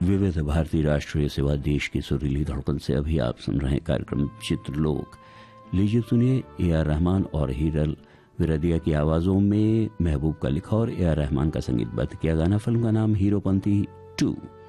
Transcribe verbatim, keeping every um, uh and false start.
विविध भारतीय राष्ट्रीय सेवा देश की सुरीली धड़कन से अभी आप सुन रहे हैं कार्यक्रम चित्रलोक। लीजिए सुनिए ए आर रहमान और हीरल विरदिया की आवाजों में महबूब का लिखा और ए आर रहमान का संगीतबद्ध किया गाना। फिल्म का नाम हीरोपंती टू।